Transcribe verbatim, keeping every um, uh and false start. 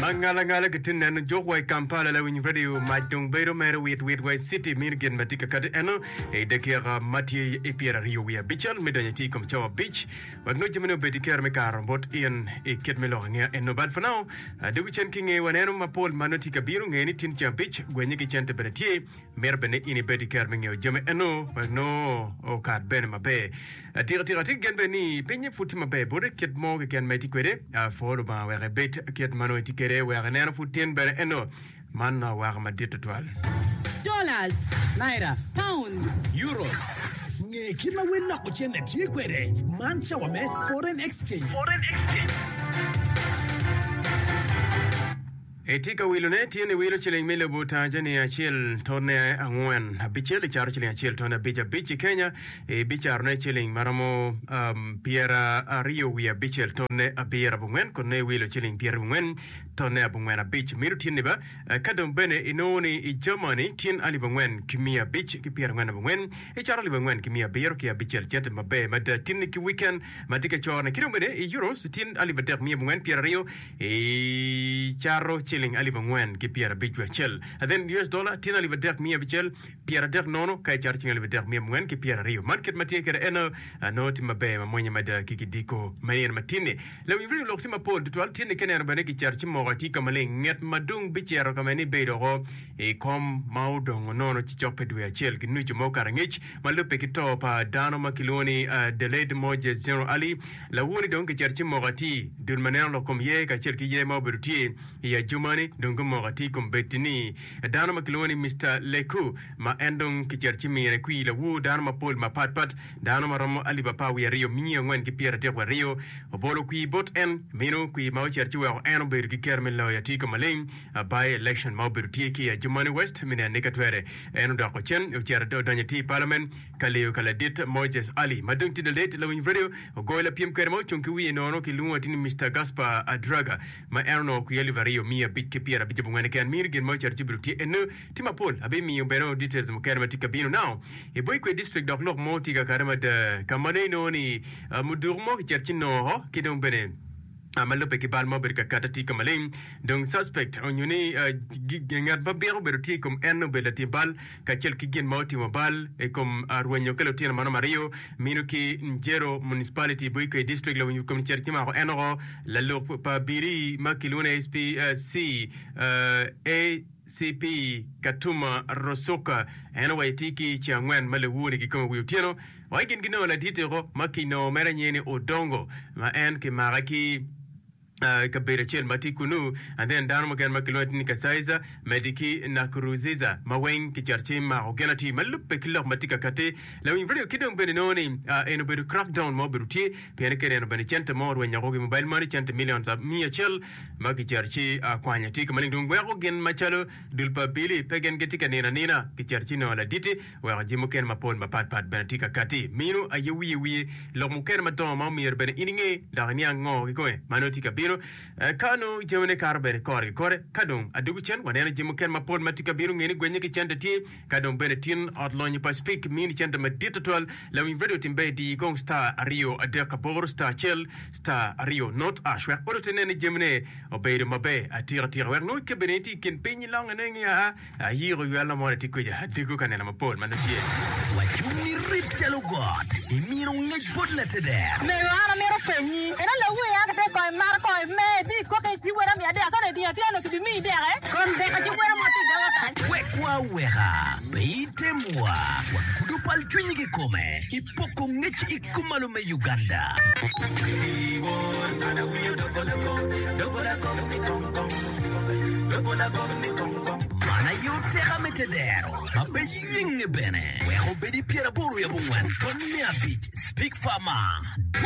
Mangala ngala kitin and Jogway Kampala la win radio Madong Bedo Mero with Whitway City Mirgen Matika Kat eno e dekera Mati Epiera Rio Wea Bichal Medanity come Chow Beach but no Jimino Betiker Mekar bot in a kid melonia and no bad for now the Wichan King a one animal Paul Manotika Birung any Tincha Beach when you get to Benetie Merbene in a Betiker Mingio Jame eno but no o card Benema Bay a Tiratik Genbeni Penya Futima Bay Bode Kid Mog again Metiquere a followed by where a bait Kid Manoiti where an air foot ten better eno manna where my dittual dollars naira pounds euros nge kila wena kuchene tikwere mancha wame foreign exchange foreign exchange Etika wilone tiene wilo chile mele buta jani ya chil tone angwen bichele char chile ya chil tone bicha bichi Kenya e bicha arne chile maramo um, Piera Rio wia bichel tone abira bungwen kone wilo chile Piera bungwen tone abungwen a bich miru tiene ba kadom bene inoni i Germany tien ali bungwen kimia bich ki Piera bungwen bungwen e char ali bungwen kimia biro kia bichel jente mabe mada tiene ki weekend madika chorne kidom bene i euros tien ali batek mia bungwen Piera Rio e charo chilling ali bangwen ki Piera bijwa chel and then U S dollar tina ali badak mia bichel Piera dek nono kai charging ali badak mia bangwen ki Piera Rio market matie kere eno no tima be mamonya mada kiki diko mayen matine la wi vri lokti ma pol ditwal tine kene no bane ki charging mo gati kamale nget madung bichero kamani bedo go e kom maudong nono chi chope du ya chel ki nucho mo karangich malupe ki topa dano makiloni uh, delayed mojes general ali la woni donc ki charging mo gati dun manen lo kom ye ka chel ki ye mo beruti ya jumani dungu mogati kumbetini dano makiloni Mister Leku ma endong kicherchi mire kui la wu dano ma pol ma pat pat dano ma romo ali bapa wi Rio mi ngwen ki Piera te wa Rio obolo kui bot en mino kui ma cherchi wa eno ber ki kermen lo yati ko maleng by election ma ber ti ki jumani west mina nekatwere eno da ko chen cher do danyati parliament kale kala dit Moses Ali madung ti de late lo in video go la piem kermo chunki wi no no ki luwa tin Mister Gaspar Adraga ma eno ku yeli Rio mi bit ke Piera bit bungane kan mirgen mo charti bruti enu tima pol abe mi beno details mo kan matika bino now e boy ko district dok lok mo tiga karama de kamane no ni mudur mo charti no ho kidon benen amalupe ki bal mo ber ka katati kamaleng donc suspect on yuni ngat ba bero beruti comme en belati bal ka chel ki gen mauti mo bal e comme arwenyo kelo tien mano mario minu ki njero municipality boy ko district lo ñu comme cherti ma ko enro la lo pa biri makiluna S P C a C P Katuma Rosoka anyway tiki changwen malewuri ki kama wutieno waikin gino la ditero makino meranyene odongo ma en ke maraki Uh, kabere chel matikunu and then down magan makilot ni kasaiza mediki na cruziza maweng kicharchi ma ogenati malupe kilo matika kate la win video kidong bene noni uh, eno bedu crackdown mo beruti pene kene no bene chente mo wenya gogi mobile money chente millions of mia chel makicharchi uh, kwanya tika maling dung wego gen machalo dulpa bili pegen getika nina nina kicharchi no la diti wego jimuken mapon mapat pat bene tika kate minu ayewi wi lo muken maton mo mir bene ininge dagnia ngo kikoe manotika bino Uh, kanu jemene karbene kore kore kadum adugu chen wanena jimuken mapod matika biru ngeni gwenye ki chente ti kadum benetin outlawing pa speak mini chente meditatual la win video timbe di gong star Rio adeka bor star chel star Rio not ashwe orotenene jemene obeyde mabe atira tira wer no ke beneti ken penyi lang nengi a ayiro yalla mo ti kuja adigu kanena mapod manatie la juni ritelo god imiro ngej bodlete der me ara mero penyi era la we ya te ko mar ko me bi ko ke ti wera mi ade akane dia tiano ki mi dere kon de ka ti wera mo ti dala ta we kwa wera beite mwa kudu pal chunyi ki kome ipoko ngech ikumalo me Uganda mana yote gametedero mabe yinge bene we obedi Piera boru ya bungwan tonni abit speak farmer